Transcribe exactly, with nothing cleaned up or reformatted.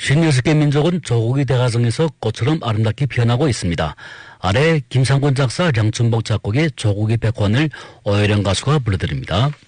쉰여섯 개 민족은 조국의 대가정에서 꽃처럼 아름답게 피어나고 있습니다. 아래 김상곤 작사, 량춘복 작곡의 조국의 백환을 오혜령 가수가 불러드립니다.